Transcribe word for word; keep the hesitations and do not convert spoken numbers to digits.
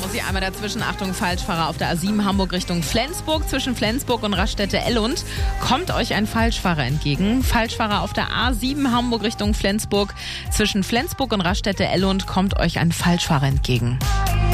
muss ich einmal dazwischen. Achtung, Falschfahrer auf der A sieben Hamburg Richtung Flensburg. Zwischen Flensburg und Raststätte-Ellund kommt euch ein Falschfahrer entgegen. Falschfahrer auf der A sieben Hamburg Richtung Flensburg. Zwischen Flensburg und Raststätte-Ellund kommt euch ein Falschfahrer entgegen.